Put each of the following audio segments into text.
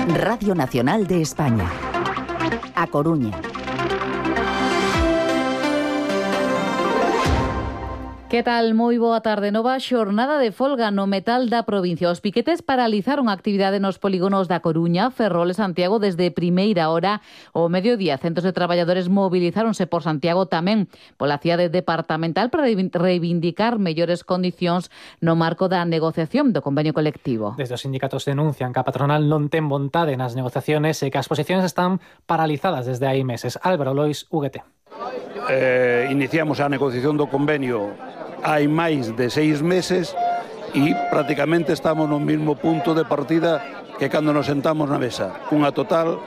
Radio Nacional de España. A Coruña. Que tal? Moi boa tarde. Nova xornada de folga no metal da provincia. Os piquetes paralizaron a actividade nos polígonos da Coruña, Ferrol e Santiago desde primeira hora ao mediodía. Centos de traballadores mobilizáronse por Santiago tamén pola cidade departamental para reivindicar mellores condicións no marco da negociación do convenio colectivo. Desde os sindicatos denuncian que a patronal non ten vontade nas negociaciones e que as posicións están paralizadas desde hai meses. Álvaro Lois, UGT. Iniciamos a negociación do convenio hai máis de 6 meses e prácticamente estamos no mesmo punto de partida que cando nos sentamos na mesa. Unha total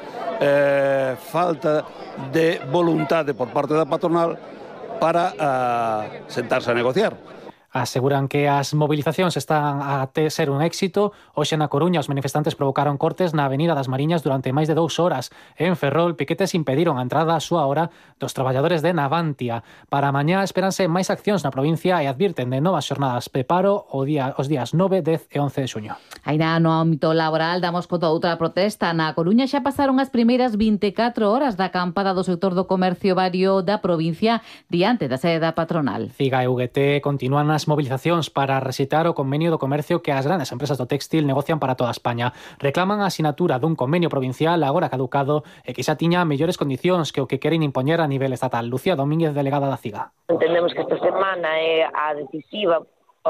falta de voluntade por parte da patronal para sentarse a negociar. Aseguran que as movilizacións están a ser un éxito. Hoxe na Coruña os manifestantes provocaron cortes na Avenida das Mariñas durante máis de 2 horas. En Ferrol, piquetes impediron a entrada a súa hora dos traballadores de Navantia. Para mañá esperanse máis accións na provincia e advirten de novas xornadas de paro os días 9, 10 e 11 de xuño. Aínda no ámbito laboral damos conta outra protesta. Na Coruña xa pasaron as primeiras 24 horas da acampada do sector do comercio vario da provincia diante da sede da patronal. CIGA e UGT continúan as movilizacións para recitar o convenio do comercio que as grandes empresas do téxtil negocian para toda España. Reclaman a asinatura dun convenio provincial agora caducado e que xa tiña mellores condicións que o que queren impoñer a nivel estatal. Lucía Domínguez, delegada da CIGA. Entendemos que esta semana é a decisiva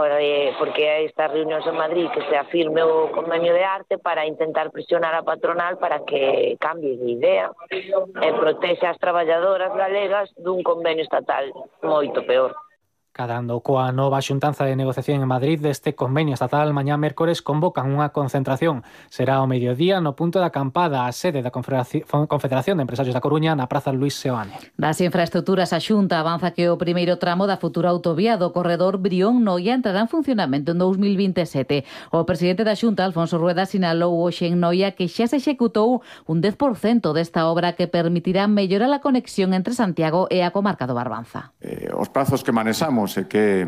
porque hai estas reunións en Madrid que se afirme o convenio de arte para intentar presionar a patronal para que cambie de idea e protexe as traballadoras galegas dun convenio estatal moito peor. Cadando coa nova xuntanza de negociación en Madrid deste convenio estatal, mañá mércores convocan unha concentración. Será ao mediodía no punto da acampada, a sede da Confederación de Empresarios da Coruña, na Praza Luis Seoane. Das infraestructuras, a Xunta avanza que o primeiro tramo da futura autovía do corredor Brión-Noia entrará en funcionamento en 2027. O presidente da Xunta, Alfonso Rueda, sinalou hoxe en Noia que xa se executou un 10% desta obra que permitirá mellorar a conexión entre Santiago e a comarca do Barbanza. Os prazos que manexamos e que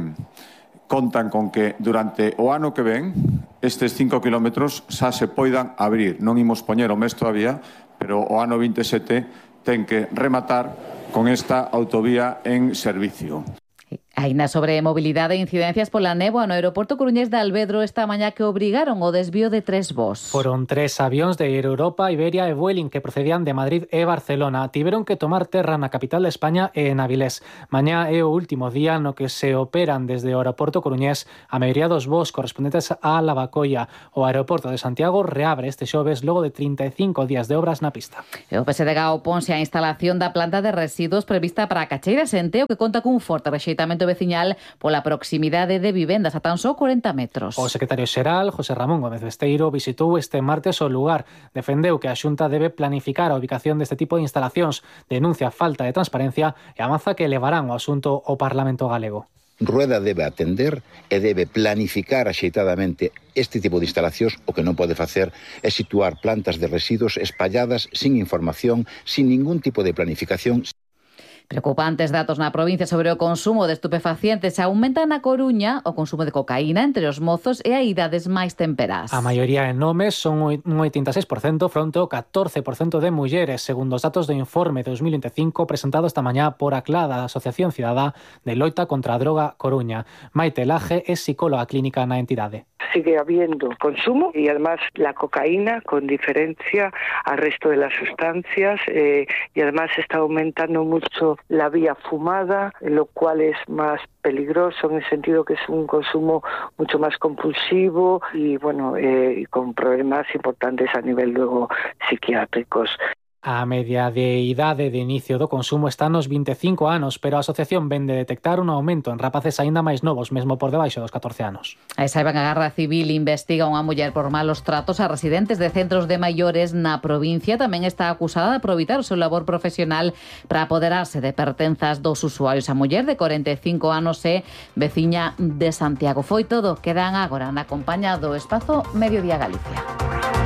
contan con que durante o ano que ven estes 5 kilómetros xa se poidan abrir. Non imos poñer o mes todavía, pero o ano 27 ten que rematar con esta autovía en servicio. Aínda sobre mobilidade e incidencias pola néboa no aeroporto coruñés de Alvedro esta mañá que obrigaron o desvío de 3 voos. Foron 3 avións de Europa, Iberia e Vueling que procedían de Madrid e Barcelona. Tiveron que tomar terra na capital de España e en Avilés. Mañá é o último día no que se operan desde o aeroporto coruñés a maioría dos voos correspondentes a Lavacolla. O aeroporto de Santiago reabre este xoves logo de 35 días de obras na pista. E o PSDG oponse á instalación da planta de residuos prevista para Cacheiras en Teo, que conta cun forte rexeitamento veciñal pola proximidade de vivendas a tan só 40 metros. O secretario xeral, José Ramón Gómez Besteiro, visitou este martes o lugar. Defendeu que a Xunta debe planificar a ubicación deste tipo de instalacións, denuncia a falta de transparencia e avanza que levarán o asunto ao Parlamento galego. Rueda debe atender e debe planificar axeitadamente este tipo de instalacións. O que non pode facer é situar plantas de residuos espalladas sin información, sin ningún tipo de planificación. Preocupantes datos na provincia sobre o consumo de estupefacientes. Aumenta na Coruña o consumo de cocaína entre os mozos e a idades máis temperás. A maioría en homes son un 86% fronte ao 14% de mulleres, segundo os datos do informe 2025 presentado esta mañá por a CLA da Asociación Cidadá de Loita contra a Droga Coruña. Maite Laje é psicóloga clínica na entidade. Sigue habiendo consumo y además la cocaína con diferencia al resto de las sustancias y además está aumentando mucho la vía fumada, lo cual es más peligroso en el sentido que es un consumo mucho más compulsivo y bueno, y con problemas importantes a nivel luego psiquiátricos. A media de idade de inicio do consumo está nos 25 anos, pero a asociación ven de detectar un aumento en rapaces aínda máis novos, mesmo por debaixo dos 14 anos. A Saiban a Garda Civil investiga unha muller por malos tratos a residentes de centros de maiores na provincia. Tamén está acusada de aproveitar o seu labor profesional para apoderarse de pertenzas dos usuarios. A muller de 45 anos é veciña de Santiago. Foi todo. Quedan agora na compañía do Espazo Mediodía Galicia.